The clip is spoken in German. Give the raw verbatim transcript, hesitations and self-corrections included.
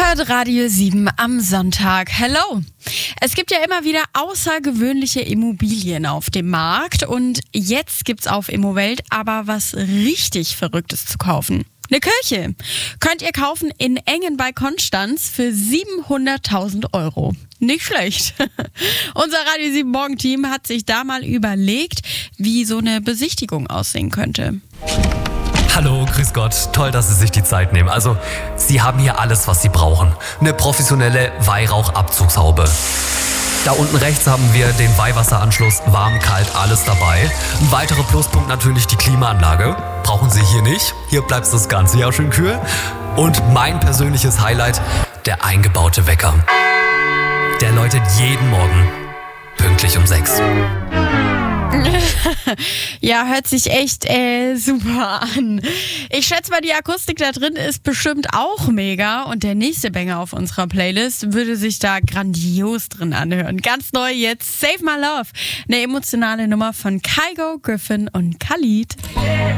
hört Radio sieben am Sonntag. Hello! Es gibt ja immer wieder außergewöhnliche Immobilien auf dem Markt und jetzt gibt's auf Immowelt aber was richtig Verrücktes zu kaufen. Eine Kirche könnt ihr kaufen in Engen bei Konstanz für siebenhunderttausend Euro. Nicht schlecht. Unser Radio sieben Morgenteam hat sich da mal überlegt, wie so eine Besichtigung aussehen könnte. Hallo, grüß Gott. Toll, dass Sie sich die Zeit nehmen. Also, Sie haben hier alles, was Sie brauchen. Eine professionelle Weihrauchabzugshaube. Da unten rechts haben wir den Weihwasseranschluss, warm, kalt, alles dabei. Ein weiterer Pluspunkt natürlich die Klimaanlage. Brauchen Sie hier nicht. Hier bleibt das ganze Jahr schön kühl. Und mein persönliches Highlight, der eingebaute Wecker. Der läutet jeden Morgen pünktlich um sechs. Ja, hört sich echt äh, super an. Ich schätze mal, die Akustik da drin ist bestimmt auch mega und der nächste Banger auf unserer Playlist würde sich da grandios drin anhören. Ganz neu jetzt Save My Love, eine emotionale Nummer von Kygo, Griffin und Khalid.